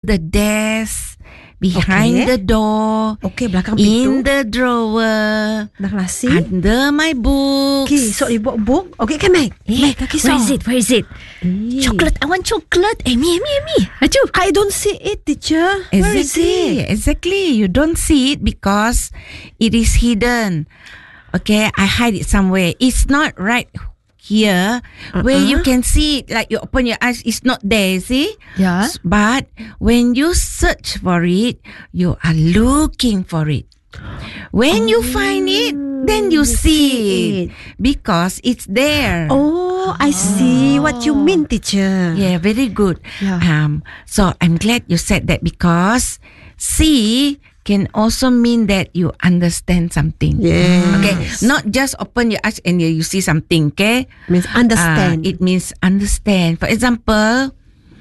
the desk, behind the door, belakang in pintu, the drawer, belakang lasi, under my books. Okay, so you bought book. Okay, can make. Where is it? Chocolate. I want chocolate. Amy. Aju. I don't see it, teacher. Where is it? Exactly. You don't see it because it is hidden. Okay, I hide it somewhere. It's not right here where you can see it. Like you open your eyes, it's not there. See? Yeah. But when you search for it, you are looking for it. When you find it, then you see it because it's there. Oh, I see what you mean, teacher. Yeah, very good. Yeah. So I'm glad you said that because see can also mean that you understand something. Yes. Okay, not just open your eyes and you see something. Okay, Means understand. it means understand. For example,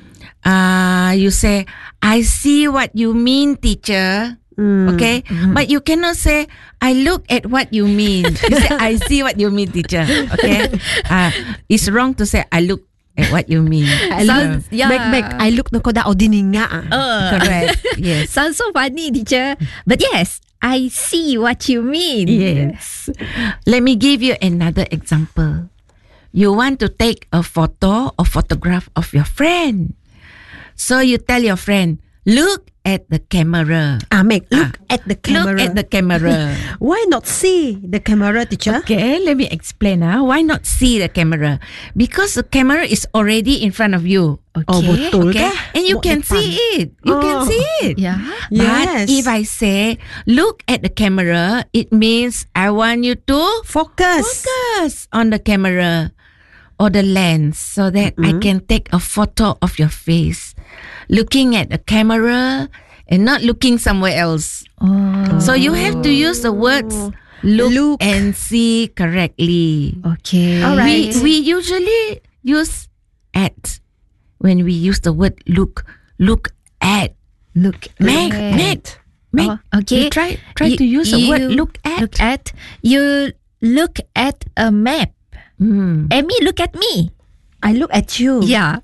you say, "I see what you mean, teacher." Okay, but you cannot say, "I look at what you mean." You say, "I see what you mean, teacher." Okay, it's wrong to say, "I look at what you mean." Make I look na ko da odininga. Correct. Yes. Sounds so funny, teacher. But yes, I see what you mean. Yes. Let me give you another example. You want to take a photo or photograph of your friend. So you tell your friend, look at the camera. Look at the camera. Look at the camera. Why not see the camera, teacher? Okay, let me explain. Why not see the camera? Because the camera is already in front of you. Oh, betul Okay, kah? and you can see it. You can see it. Yeah. But Yes. if I say, look at the camera, it means I want you to Focus. on the camera or the lens so that I can take a photo of your face. Looking at the camera and not looking somewhere else. So you have to use the words look and see correctly. Okay. All right. We usually use at when we use the word look at. Look. Meg. Okay. You try to use the word look at. You look at a map. Amy, look at me. I look at you. Yeah.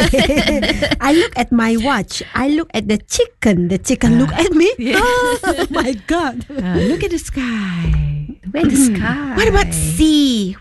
I look at my watch. I look at the chicken. The chicken look at me. Oh my God. Look at the sky. Where the sky? What about sea?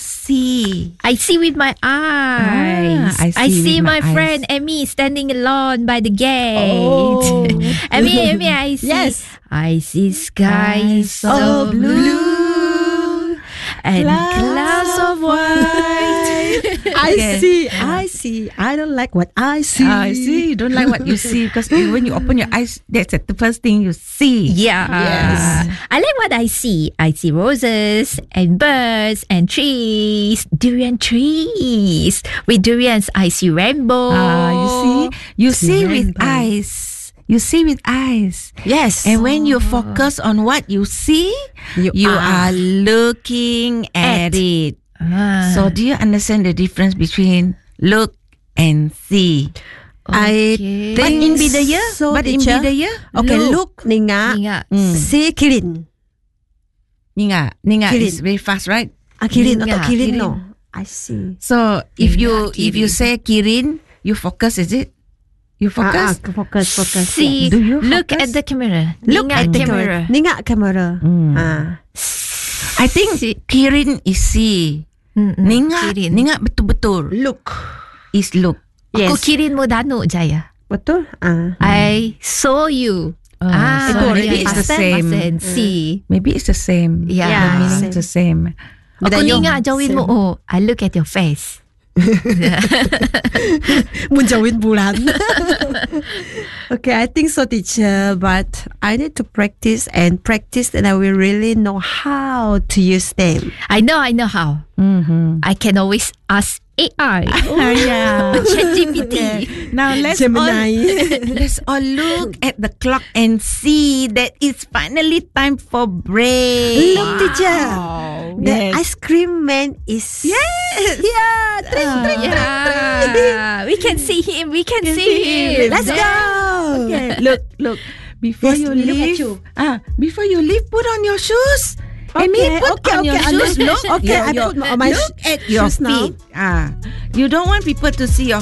I see with my eyes. I see with my my friend Amy standing alone by the gate. Oh. Amy, I see. Yes. I see sky so blue and clouds of white. I see. I don't like what I see. I see. You don't like what you see because when you open your eyes, that's the first thing you see. Yeah. Yes. I like what I see. I see roses and birds and trees. Durian trees. With durians, I see rainbow. You see with rainbow. eyes. You see with eyes. Yes. And when you focus on what you see, you are looking at it. So do you understand the difference between look and see? I Okay. But in Bidaya? so, But in teacher. Bidaya? Okay, look, ninga. See kilin. Ninga Kilin. is very fast, right? Kilin Ninga. atau kilin Kilin. no. I see. So if you Kirin. say kirin, you focus, is it? You focus? Focus. See, Do you look focus? at the camera. Look Ninga at the camera. Ninga camera. I think kirin is see. Ninga betul-betul Look. is look. Aku Yes. kirin mo danu, Jaya. Betul? I saw you. So maybe it's the past same. tense, see. Maybe it's the same. Yeah. The meaning is the same. Ako Bidayong. ninga jawin mo, oh, I look at your face. Menjauhin bulan. Okay, I think so, teacher. But I need to practice, and I will really know how to use them. I know how. Mm-hmm. I can always ask AI. Yeah. ChatGPT. Now let's all look at the clock and see that it's finally time for break. Look, teacher. The Yes. ice cream man is Yes. yeah. Yeah. We can see him. Let's go. Okay. Look. Before Yes, you we look at leave, you. before you leave, put on your shoes. Amy, put on your shoes. Look, Okay, I put on my look at your shoes now. feet. You don't want people to see your